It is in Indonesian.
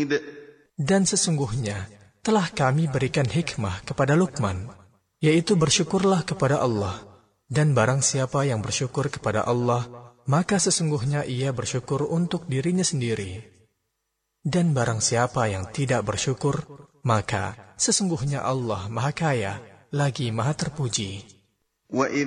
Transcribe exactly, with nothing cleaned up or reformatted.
Dan sesungguhnya telah kami berikan hikmah kepada Luqman, yaitu bersyukurlah kepada Allah. Dan barang siapa yang bersyukur kepada Allah, maka sesungguhnya ia bersyukur untuk dirinya sendiri. Dan barang siapa yang tidak bersyukur, maka sesungguhnya Allah Maha Kaya lagi Maha Terpuji.